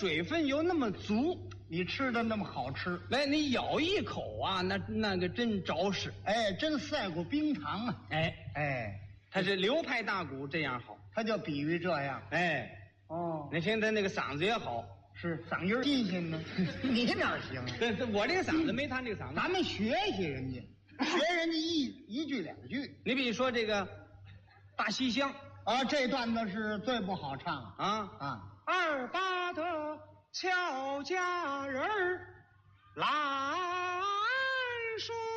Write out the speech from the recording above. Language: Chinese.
水分又那么足， 你吃的那么好吃， 来，你咬一口啊，那个真着实， 哎，真赛过冰糖啊！ 哎，他是流派大鼓这样好， 他就比喻这样。 哎， 哦， 你听他那个嗓子也好， 是嗓音新鲜呢，你哪行啊？ 对，我这个嗓子没他这个嗓子。 咱们学学人家，学人家一句两句。 你比如说这个大西厢啊，这段子是最不好唱啊。二八的俏佳人儿来说。